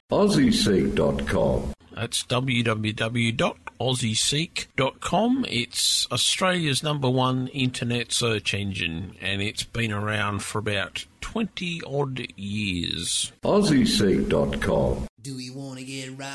AussieSeek.com. That's www.aussieseek.com. It's Australia's #1 internet search engine, and it's been around for about 20-odd years. AussieSeek.com. Do we want to get right?